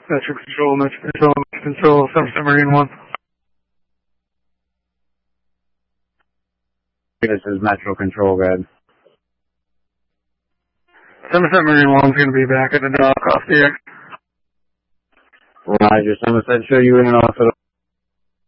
Metro Control, Somerset Marine 1. This is Metro Control, good. Somerset Marine 1's going to be back at the dock off the X. Roger, Somerset, show you in and off of the